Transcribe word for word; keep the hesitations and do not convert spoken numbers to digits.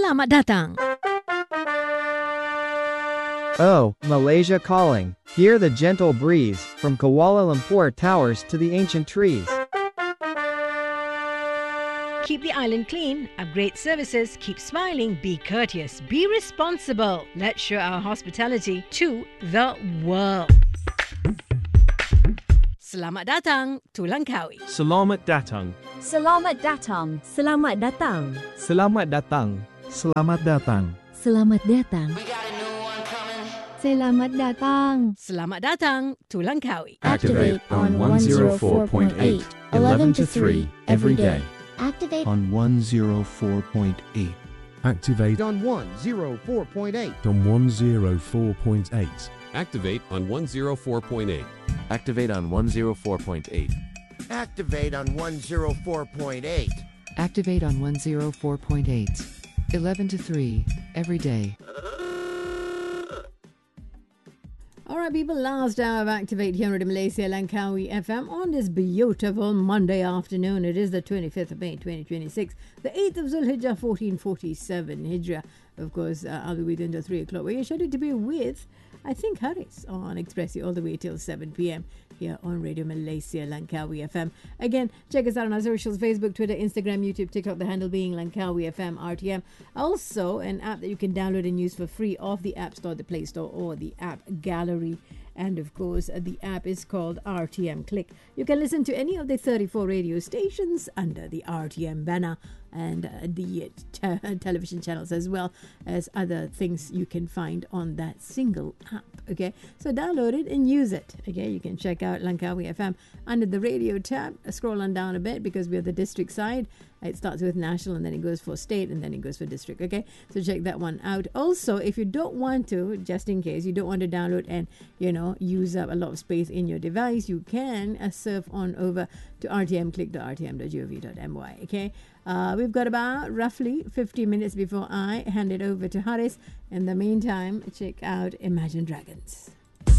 Selamat datang. Oh, Malaysia calling. Hear the gentle breeze, from Kuala Lumpur towers to the ancient trees. Keep the island clean, upgrade services, keep smiling, be courteous, be responsible. Let's show our hospitality to the world. Selamat datang to Langkawi. Selamat datang. Selamat datang. Selamat datang. Selamat datang. Selamat datang. Selamat datang. Selamat datang. Selamat datang to Langkawi. Activate on one oh four point eight, eleven to three, every day. Activate On one oh four point eight. Activate on one oh four point eight. on one oh four point eight. Activate on one oh four point eight. Activate on one oh four point eight. Activate on one oh four point eight. Activate on one oh four point eight. eleven to three, every day. Alright people, last hour of Activate here at Malaysia Langkawi F M on this beautiful Monday afternoon. It is the twenty-fifth of May twenty twenty-six, the eighth of Zulhijjah fourteen forty-seven Hijrah. Of course, uh, I'll be with you until three o'clock, where you're scheduled to be with, I think, Haris on Expressi all the way till seven p.m. here on Radio Malaysia Langkawi F M. Again, check us out on our socials, Facebook, Twitter, Instagram, YouTube, TikTok, the handle being Langkawi F M R T M. Also, an app that you can download and use for free off the App Store, the Play Store, or the App Gallery. And of course, the app is called R T M Click. You can listen to any of the thirty-four radio stations under the R T M banner, and uh, the te- television channels, as well as other things you can find on that single app. Okay, so download it and use it. Okay, you can check out Langkawi F M under the radio tab. Scroll on down a bit because we're the district side. It starts with national and then it goes for state and then it goes for district. Okay, so check that one out. Also, if you don't want to, just in case you don't want to download and you know use up a lot of space in your device, you can uh, surf on over to r t m click dot r t m dot gov dot m y. Okay, uh, we've got about roughly fifty minutes before I hand it over to Haris. In the meantime, check out Imagine Dragons.